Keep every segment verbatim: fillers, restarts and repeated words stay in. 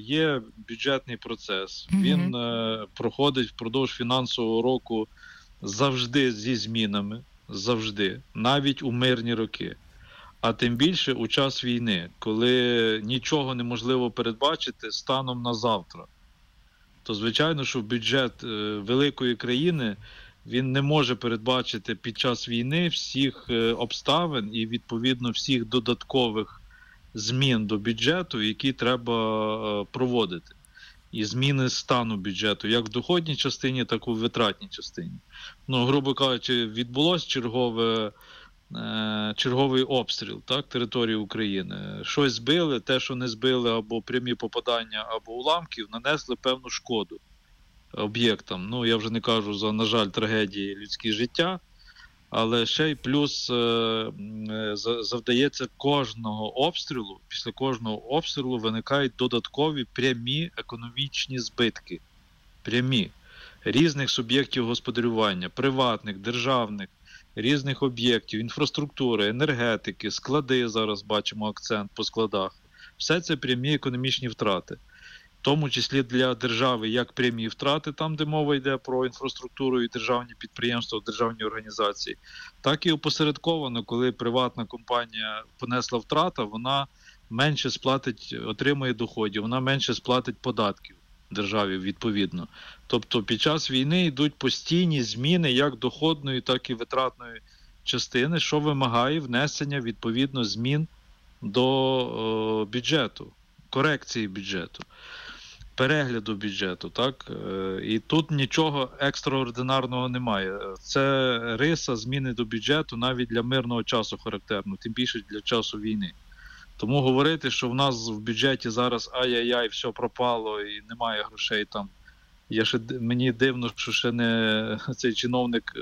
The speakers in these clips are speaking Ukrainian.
є бюджетний процес. Угу. Він е, проходить впродовж фінансового року завжди зі змінами, завжди, навіть у мирні роки. А тим більше у час війни, коли нічого неможливо передбачити станом на завтра. То, звичайно, що бюджет е, великої країни, він не може передбачити під час війни всіх е, обставин і, відповідно, всіх додаткових змін до бюджету, які треба е, проводити. І зміни стану бюджету, як в доходній частині, так і в витратній частині. Ну, грубо кажучи, відбулось чергове, е, черговий обстріл, так, території України. Щось збили, те, що не збили, або прямі попадання, або уламків, нанесли певну шкоду об'єктам. Ну, я вже не кажу за, на жаль, трагедії людські життя, але ще й плюс е, е, завдається кожного обстрілу, після кожного обстрілу виникають додаткові прямі економічні збитки. Прямі. Різних суб'єктів господарювання, приватних, державних, різних об'єктів, інфраструктури, енергетики, склади, зараз бачимо акцент по складах. Все це прямі економічні втрати. В тому числі для держави як прямі втрати, там, де мова йде про інфраструктуру і державні підприємства, державні організації, так і опосередковано, коли приватна компанія понесла втрата, вона менше сплатить, отримує доходів, вона менше сплатить податків державі відповідно. Тобто під час війни йдуть постійні зміни як доходної, так і витратної частини, що вимагає внесення відповідно змін до о, бюджету, корекції бюджету, перегляду бюджету, так? І тут нічого екстраординарного немає. Це риса зміни до бюджету навіть для мирного часу характерно, тим більше для часу війни. Тому говорити, що в нас в бюджеті зараз ай-яй-яй, все пропало і немає грошей там. Я ще, мені дивно, що ще не цей чиновник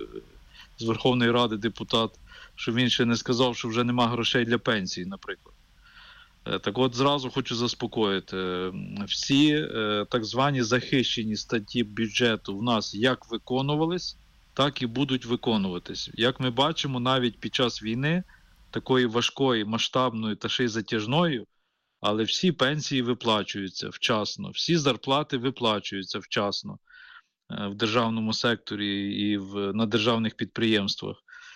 з Верховної Ради, депутат, що він ще не сказав, що вже нема грошей для пенсії, наприклад. Так от зразу хочу заспокоїти. Всі так звані захищені статті бюджету в нас як виконувались, так і будуть виконуватись. Як ми бачимо, навіть під час війни, такої важкої, масштабної та ще й затяжної, але всі пенсії виплачуються вчасно, всі зарплати виплачуються вчасно в державному секторі і в, на державних підприємствах.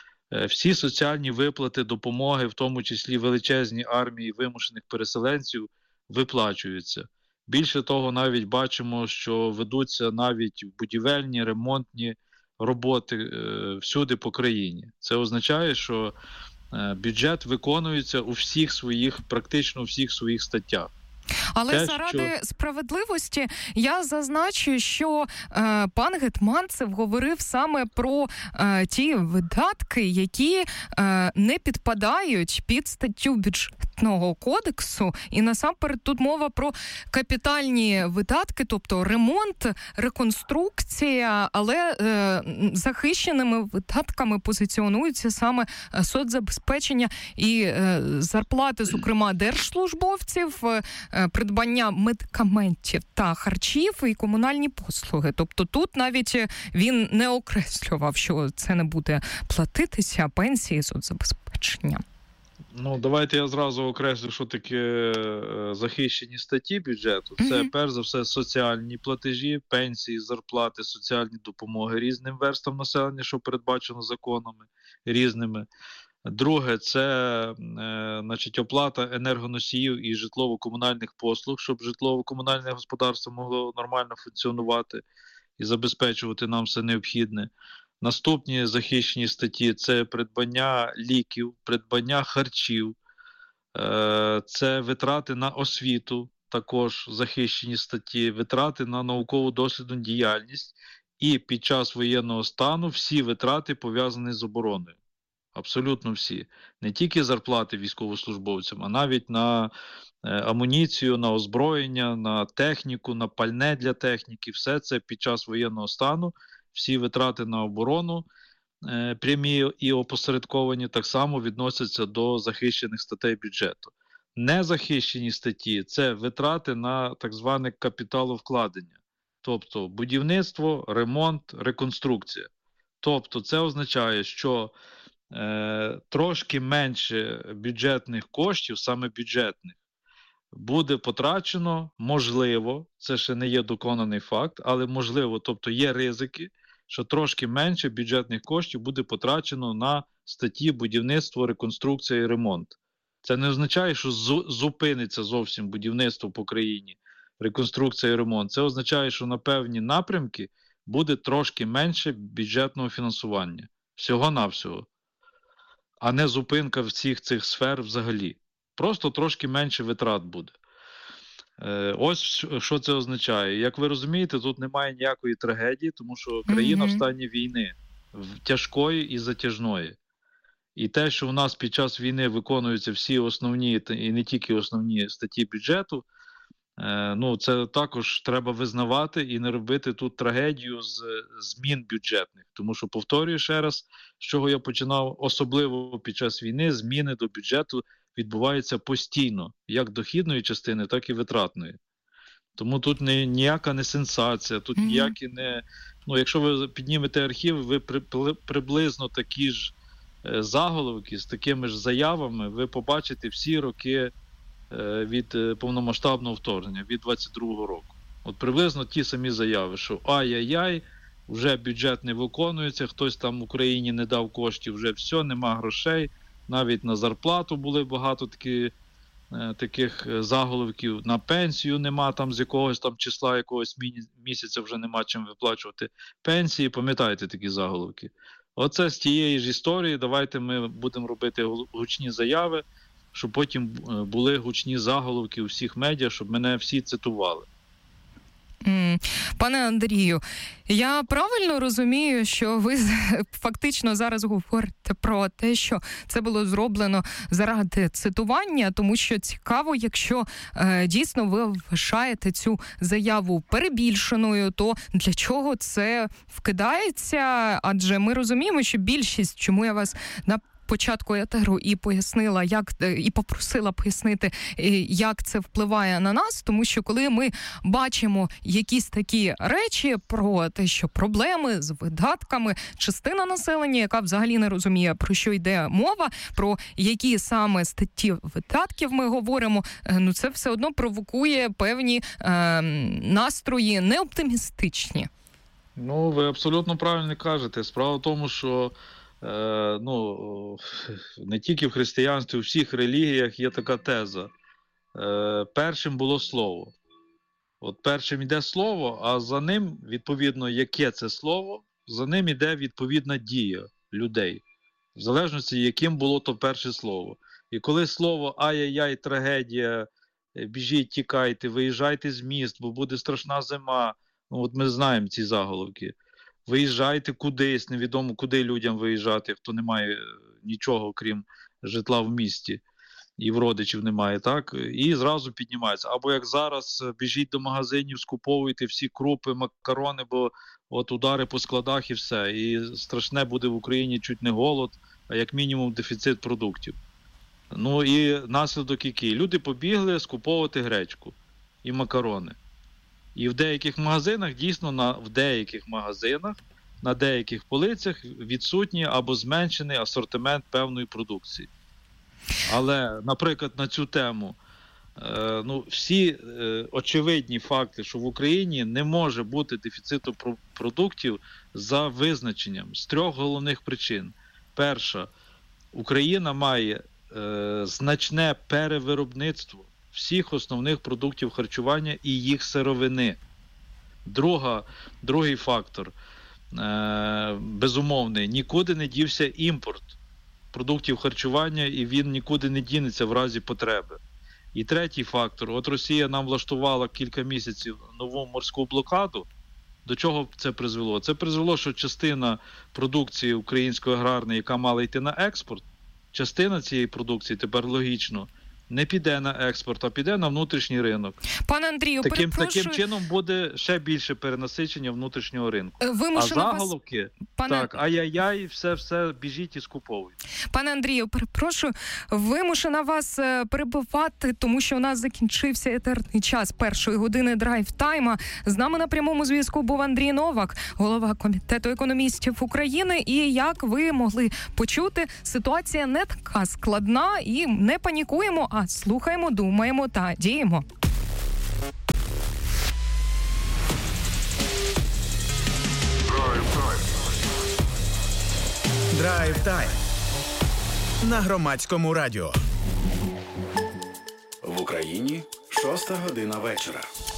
Всі соціальні виплати, допомоги, в тому числі величезні армії вимушених переселенців, виплачуються. Більше того, навіть бачимо, що ведуться навіть будівельні, ремонтні роботи е, всюди по країні. Це означає, що е, бюджет виконується у всіх своїх, практично у всіх своїх статтях. Але Те, заради що... справедливості я зазначу, що е, пан Гетманцев говорив саме про е, ті видатки, які е, не підпадають під статтю бюджетного кодексу. І насамперед тут мова про капітальні видатки, тобто ремонт, реконструкція, але е, захищеними видатками позиціонуються саме соцзабезпечення і е, зарплати, зокрема, держслужбовців, е, придбання медикаментів та харчів і комунальні послуги. Тобто тут навіть він не окреслював, що це не буде платитися пенсії, соцзабезпечення. Ну, давайте я зразу окреслю, що таке захищені статті бюджету. Це, mm-hmm. перш за все, соціальні платежі, пенсії, зарплати, соціальні допомоги різним верстам населення, що передбачено законами різними. Друге, це е, значить, оплата енергоносіїв і житлово-комунальних послуг, щоб житлово-комунальне господарство могло нормально функціонувати і забезпечувати нам все необхідне. Наступні захищені статті – це придбання ліків, придбання харчів, е, це витрати на освіту, також захищені статті, витрати на наукову дослідну діяльність і під час воєнного стану всі витрати пов'язані з обороною. Абсолютно всі. Не тільки зарплати військовослужбовцям, а навіть на е, амуніцію, на озброєння, на техніку, на пальне для техніки. Все це під час воєнного стану, всі витрати на оборону, е, прямі і опосередковані, так само відносяться до захищених статей бюджету. Незахищені статті – це витрати на так зване капіталовкладення. Тобто будівництво, ремонт, реконструкція. Тобто це означає, що Е, трошки менше бюджетних коштів, саме бюджетних, буде потрачено, можливо, це ще не є доконаний факт, але можливо, тобто є ризики, що трошки менше бюджетних коштів буде потрачено на статті будівництво, реконструкція і ремонт. Це не означає, що зупиниться зовсім будівництво по країні, реконструкція і ремонт. Це означає, що на певні напрямки буде трошки менше бюджетного фінансування. Всього-навсього. А не зупинка всіх цих сфер взагалі. Просто трошки менше витрат буде. Е, ось що це означає. Як ви розумієте, тут немає ніякої трагедії, тому що країна mm-hmm. в стані війни. Тяжкої і затяжної. І те, що у нас під час війни виконуються всі основні, і не тільки основні статті бюджету, е, ну, це також треба визнавати і не робити тут трагедію з змін бюджетних. Тому що, повторюю ще раз, з чого я починав, особливо під час війни, зміни до бюджету відбуваються постійно, як дохідної частини, так і витратної. Тому тут не, ніяка не сенсація, тут mm-hmm. ніякі не... Ну, якщо ви піднімете архів, ви при, приблизно такі ж е, заголовки з такими ж заявами, ви побачите всі роки е, від е, повномасштабного вторгнення, від двадцять другого року. От приблизно ті самі заяви, що ай-яй-яй, вже бюджет не виконується, хтось там в Україні не дав коштів, вже все, нема грошей, навіть на зарплату були багато такі, е, таких заголовків, на пенсію нема, там з якогось там числа, якогось місяця вже нема чим виплачувати пенсії, пам'ятаєте такі заголовки. Оце з тієї ж історії, давайте ми будемо робити гучні заяви, щоб потім були гучні заголовки у всіх медіа, щоб мене всі цитували. Пане Андрію, я правильно розумію, що ви фактично зараз говорите про те, що це було зроблено заради цитування, тому що цікаво, якщо е, дійсно ви вважаєте цю заяву перебільшеною, то для чого це вкидається? Адже ми розуміємо, що більшість, чому я вас на початку етеру і пояснила, як і попросила пояснити, як це впливає на нас, тому що коли ми бачимо якісь такі речі про те, що проблеми з видатками, частина населення, яка взагалі не розуміє, про що йде мова, про які саме статті видатків ми говоримо, ну це все одно провокує певні е, настрої неоптимістичні. Ну, ви абсолютно правильно кажете. Справа в тому, що Е, ну, не тільки в християнстві, у всіх релігіях є така теза. Е, першим було слово. От першим йде слово, а за ним, відповідно, яке це слово, за ним йде відповідна дія людей. В залежності, яким було то перше слово. І коли слово ай-яй-яй, трагедія, біжіть, тікайте, виїжджайте з міст, бо буде страшна зима. Ну, от ми знаємо ці заголовки. Виїжджайте кудись, невідомо куди людям виїжджати, хто не має нічого, крім житла в місті, і в родичів немає, так? І зразу піднімається. Або як зараз, біжіть до магазинів, скуповуйте всі крупи, макарони, бо от удари по складах і все. І страшне буде в Україні чуть не голод, а як мінімум дефіцит продуктів. Ну і наслідок який? Люди побігли скуповувати гречку і макарони. І в деяких магазинах, дійсно, на, в деяких магазинах, на деяких полицях відсутній або зменшений асортимент певної продукції. Але, наприклад, на цю тему, е, ну, всі е, очевидні факти, що в Україні не може бути дефіциту продуктів за визначенням з трьох головних причин. Перша, Україна має е, значне перевиробництво всіх основних продуктів харчування і їх сировини. Друга, другий фактор, е, безумовний, нікуди не дівся імпорт продуктів харчування, і він нікуди не дінеться в разі потреби. І третій фактор, от Росія нам влаштувала кілька місяців нову морську блокаду. До чого це призвело? Це призвело, що частина продукції української аграрної, яка мала йти на експорт, частина цієї продукції, тепер логічно, не піде на експорт, а піде на внутрішній ринок. Пане Андрію, таким, перепрошую... таким чином буде ще більше перенасичення внутрішнього ринку. Вимушено а заголовки, вас... Пане... так, ай-яй-яй, все-все, біжіть і скуповуйте. Пане Андрію, перепрошую, вимушена вас перебивати, тому що у нас закінчився етерний час першої години драйв-тайма. З нами на прямому зв'язку був Андрій Новак, голова Комітету економістів України. І як ви могли почути, ситуація не така складна і не панікуємо, увага! Слухаємо, думаємо та діємо. Драйв тайм на Громадському радіо. В Україні шоста година вечора.